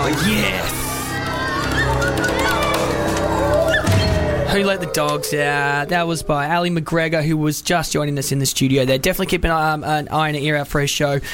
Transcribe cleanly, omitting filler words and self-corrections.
Yes. Who Let the Dogs Out? That was by Ali McGregor, who was just joining us in the studio there. Definitely keep an eye and ear out for his show